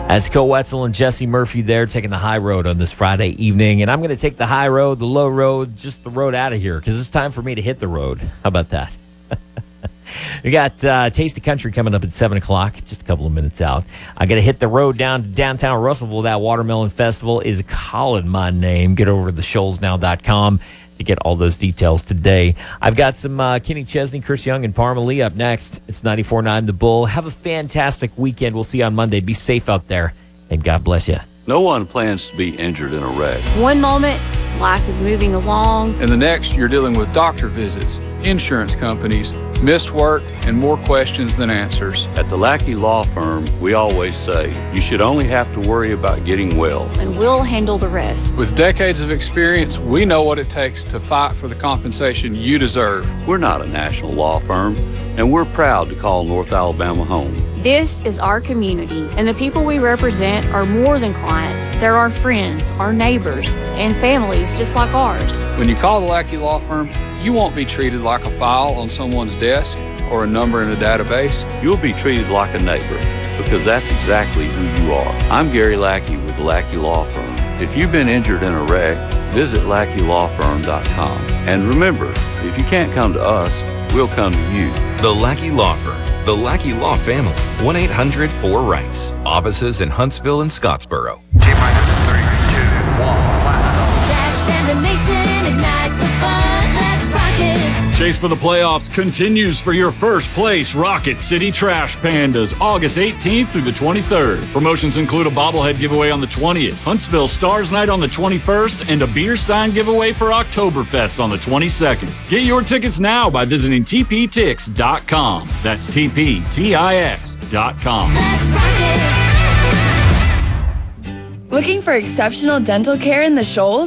That's Cole Wetzel and Jesse Murphy there taking the high road on this Friday evening. And I'm going to take the high road, the low road, just the road out of here because it's time for me to hit the road. How about that? We got Taste of Country coming up at 7 o'clock, just a couple of minutes out. I got to hit the road down to downtown Russellville. That Watermelon Festival is calling my name. Get over to theshoalsnow.com to get all those details today. I've got some Kenny Chesney, Chris Young, and Parma Lee up next. It's 94.9 The Bull. Have a fantastic weekend. We'll see you on Monday. Be safe out there, and God bless you. No one plans to be injured in a wreck. One moment, life is moving along. And the next, you're dealing with doctor visits, insurance companies, missed work, and more questions than answers. At the Lackey Law Firm, we always say, you should only have to worry about getting well. And we'll handle the rest. With decades of experience, we know what it takes to fight for the compensation you deserve. We're not a national law firm, and we're proud to call North Alabama home. This is our community, and the people we represent are more than clients. They're our friends, our neighbors, and families just like ours. When you call the Lackey Law Firm, you won't be treated like a file on someone's desk or a number in a database. You'll be treated like a neighbor, because that's exactly who you are. I'm Gary Lackey with the Lackey Law Firm. If you've been injured in a wreck, visit LackeyLawFirm.com. And remember, if you can't come to us, we'll come to you. The Lackey Law Firm. The Lackey Law Family. 1-800-4-RIGHTS. Offices in Huntsville and Scottsboro. T-minus 3, 2, 1, blast. Dash and the nation, ignite the fun, let's rock it. Chase for the playoffs continues for your first place Rocket City Trash Pandas, August 18th through the 23rd. Promotions include a bobblehead giveaway on the 20th, Huntsville Stars Night on the 21st, and a beer stein giveaway for Oktoberfest on the 22nd. Get your tickets now by visiting tptix.com. That's tptix.com. Let's rock it. Looking for exceptional dental care in the Shoals?